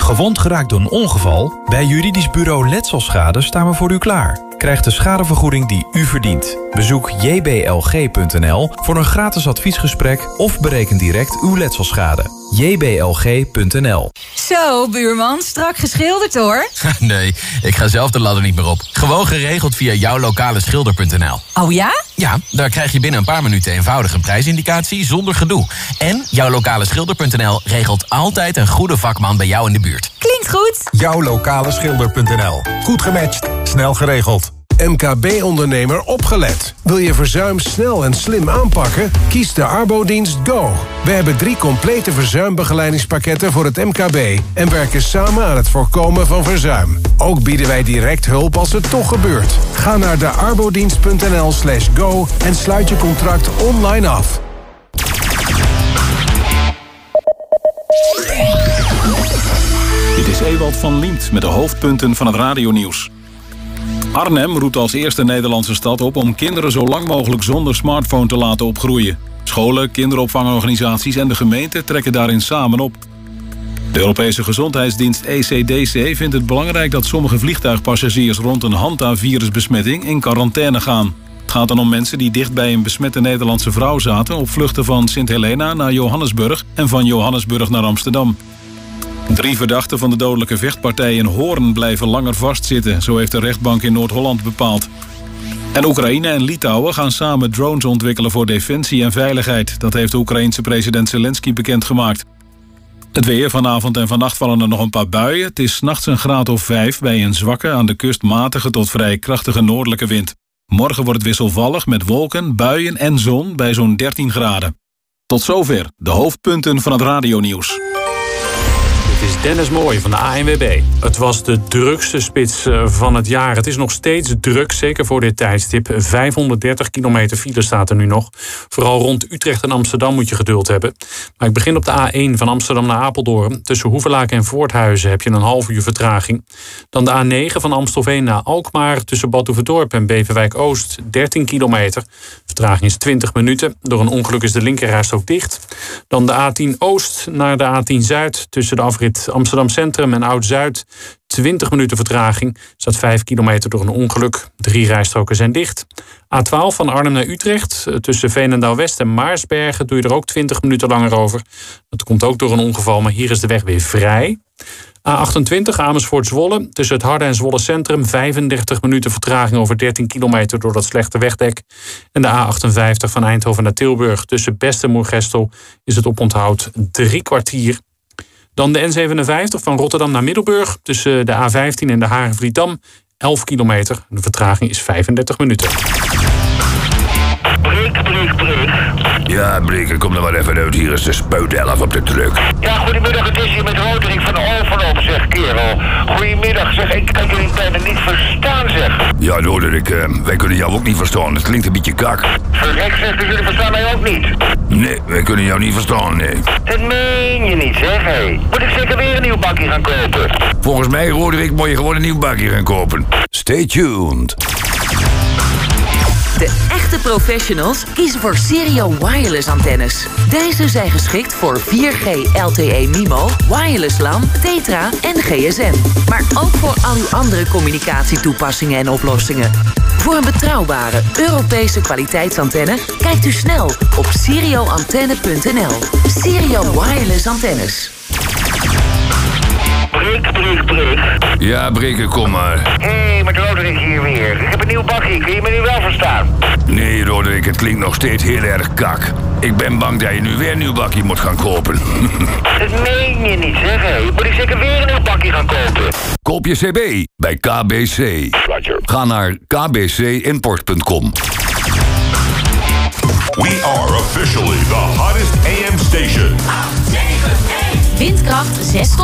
Gewond geraakt door een ongeval? Bij Juridisch Bureau Letselschade staan we voor u klaar. Krijg de schadevergoeding die u verdient. Bezoek jblg.nl voor een gratis adviesgesprek of bereken direct uw letselschade. jblg.nl. Zo, buurman, strak geschilderd hoor. Nee, ik ga zelf de ladder niet meer op. Gewoon geregeld via jouwlokalschilder.nl. Oh ja? Ja, daar krijg je binnen een paar minuten eenvoudig een prijsindicatie zonder gedoe. En jouwlokalschilder.nl regelt altijd een goede vakman bij jou in de buurt. Klinkt goed. Jouwlokalschilder.nl. Goed gematcht, snel geregeld. MKB-ondernemer opgelet. Wil je verzuim snel en slim aanpakken? Kies de Arbodienst Go. We hebben 3 complete verzuimbegeleidingspakketten voor het MKB... en werken samen aan het voorkomen van verzuim. Ook bieden wij direct hulp als het toch gebeurt. Ga naar de arbodienst.nl/go en sluit je contract online af. Dit is Ewald van Liemt met de hoofdpunten van het radionieuws. Arnhem roept als eerste Nederlandse stad op om kinderen zo lang mogelijk zonder smartphone te laten opgroeien. Scholen, kinderopvangorganisaties en de gemeente trekken daarin samen op. De Europese gezondheidsdienst ECDC vindt het belangrijk dat sommige vliegtuigpassagiers rond een Hanta-virusbesmetting in quarantaine gaan. Het gaat dan om mensen die dicht bij een besmette Nederlandse vrouw zaten op vluchten van Sint Helena naar Johannesburg en van Johannesburg naar Amsterdam. 3 verdachten van de dodelijke vechtpartij in Hoorn blijven langer vastzitten, zo heeft de rechtbank in Noord-Holland bepaald. En Oekraïne en Litouwen gaan samen drones ontwikkelen voor defensie en veiligheid. Dat heeft de Oekraïense president Zelensky bekendgemaakt. Het weer, vanavond en vannacht vallen er nog een paar buien. Het is 's nachts een graad of 5 bij een zwakke, aan de kust matige tot vrij krachtige noordelijke wind. Morgen wordt het wisselvallig met wolken, buien en zon bij zo'n 13 graden. Tot zover de hoofdpunten van het radionieuws. Het is Dennis Mooij van de ANWB. Het was de drukste spits van het jaar. Het is nog steeds druk, zeker voor dit tijdstip. 530 kilometer file staat er nu nog. Vooral rond Utrecht en Amsterdam moet je geduld hebben. Maar ik begin op de A1 van Amsterdam naar Apeldoorn. Tussen Hoevelaak en Voorthuizen heb je een half uur vertraging. Dan de A9 van Amstelveen naar Alkmaar. Tussen Bad Oeverdorp en Beverwijk Oost 13 kilometer. Vertraging is 20 minuten. Door een ongeluk is de linkerrijstrook dicht. Dan de A10 Oost naar de A10 Zuid. Tussen de afrit Amsterdam Centrum en Oud-Zuid. 20 minuten vertraging. Staat 5 kilometer door een ongeluk. 3 rijstroken zijn dicht. A12 van Arnhem naar Utrecht. Tussen Veenendaal West en Maarsbergen doe je er ook 20 minuten langer over. Dat komt ook door een ongeval, maar hier is de weg weer vrij. A28 Amersfoort Zwolle. Tussen het Harde en Zwolle Centrum 35 minuten vertraging over 13 kilometer door dat slechte wegdek. En de A58 van Eindhoven naar Tilburg. Tussen Best en Moergestel is het oponthoud 3 kwartier. Dan de N57 van Rotterdam naar Middelburg. Tussen de A15 en de Haren-Vlietdam 11 kilometer. De vertraging is 35 minuten. Breek. Ja, Breek, kom er maar even uit. Hier is de spuitelf op de truck. Ja, goedemiddag, het is hier met Roderick van Overloop, zeg, kerel. Goedemiddag, zeg, ik kan jullie bijna niet verstaan, zeg. Ja, Roderick, wij kunnen jou ook niet verstaan. Het klinkt een beetje kak. Verrek, zeg, dus jullie verstaan mij ook niet? Nee, wij kunnen jou niet verstaan, nee. Dat meen je niet, zeg, hé. Moet ik zeker weer een nieuw bakje gaan kopen? Volgens mij, Roderick, moet je gewoon een nieuw bakje gaan kopen. Stay tuned. De echte professionals kiezen voor Sirio Wireless antennes. Deze zijn geschikt voor 4G LTE MIMO, wireless LAN, Tetra en GSM. Maar ook voor al uw andere communicatietoepassingen en oplossingen. Voor een betrouwbare Europese kwaliteitsantenne kijkt u snel op sirioantenne.nl. Sirio Wireless antennes. Breek. Ja, Breek, kom maar. Hé, met Roderick hier weer. Ik heb een nieuw bakje, kun je me nu wel verstaan? Nee, Roderick, het klinkt nog steeds heel erg kak. Ik ben bang dat je nu weer een nieuw bakje moet gaan kopen. Dat meen je niet, zeg, hé. Moet ik zeker weer een nieuw bakje gaan kopen? Koop je CB bij KBC. Roger. Ga naar kbcimport.com. We are officially the hottest AM station. Windkracht 6 tot